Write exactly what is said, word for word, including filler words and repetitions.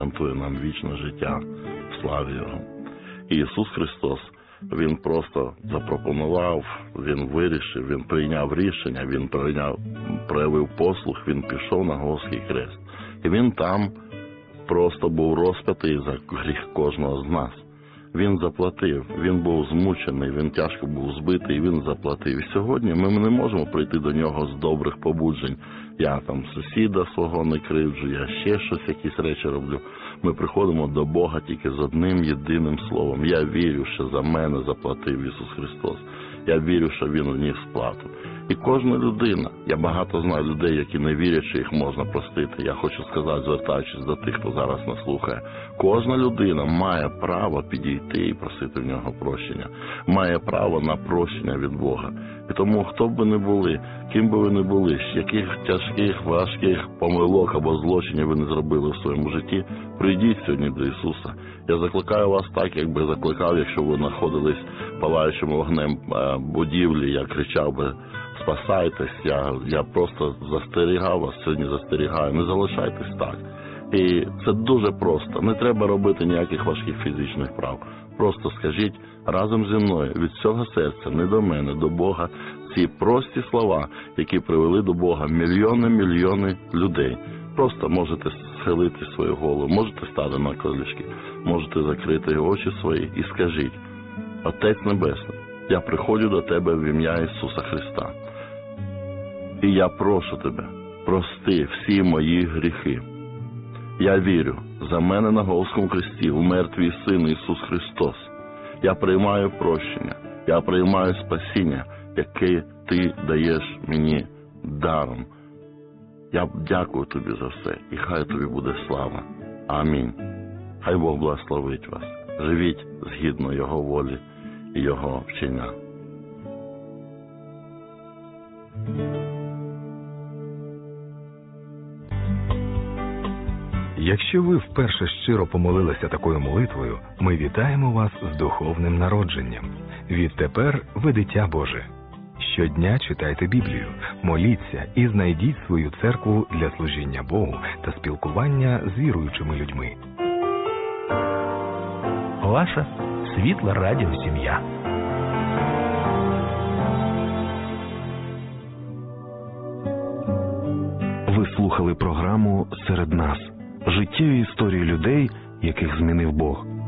гарантує нам вічне життя в славі Його. І Ісус Христос, Він просто запропонував, Він вирішив, Він прийняв рішення, Він прийняв, проявив послух, Він пішов на Голгофський хрест. І Він там просто був розп'ятий за гріх кожного з нас. Він заплатив, Він був змучений, Він тяжко був збитий, Він заплатив. І сьогодні ми не можемо прийти до Нього з добрих побуджень. Я там сусіда свого не кривджу, я ще щось, якісь речі роблю. Ми приходимо до Бога тільки з одним єдиним словом. Я вірю, що за мене заплатив Ісус Христос. Я вірю, що Він вніс сплату. І кожна людина, я багато знаю людей, які не вірять, що їх можна простити. Я хочу сказати, звертаючись до тих, хто зараз нас слухає, кожна людина має право підійти і просити в Нього прощення. Має право на прощення від Бога. І тому, хто б ви не були, ким би ви не були, яких тяжких, важких помилок або злочинів ви не зробили в своєму житті, прийдіть сьогодні до Ісуса. Я закликаю вас так, як би закликав, якщо ви знаходились палаючим вогнем будівлі, я кричав би: спасайтесь, я, я просто застерігав вас, сьогодні застерігаю, не залишайтесь так. І це дуже просто, не треба робити ніяких важких фізичних прав. Просто скажіть разом зі мною, від всього серця, не до мене, до Бога, ці прості слова, які привели до Бога мільйони-мільйони людей. Просто можете схилити свою голову, можете стати на колішки, можете закрити очі свої і скажіть: Отець Небесний, я приходжу до Тебе в ім'я Ісуса Христа. І я прошу Тебе, прости всі мої гріхи. Я вірю, за мене на Голгофському хресті умер Твій Син Ісус Христос. Я приймаю прощення, я приймаю спасіння, яке Ти даєш мені даром. Я дякую Тобі за все, і хай Тобі буде слава. Амінь. Хай Бог благословить вас. Живіть згідно Його волі і Його вчення. Якщо ви вперше щиро помолилися такою молитвою, ми вітаємо вас з духовним народженням. Відтепер ви дитя Боже. Щодня читайте Біблію, моліться і знайдіть свою церкву для служіння Богу та спілкування з віруючими людьми. Ваша світла радіосім'я. Ви слухали програму «Серед нас» – життєві історії людей, яких змінив Бог.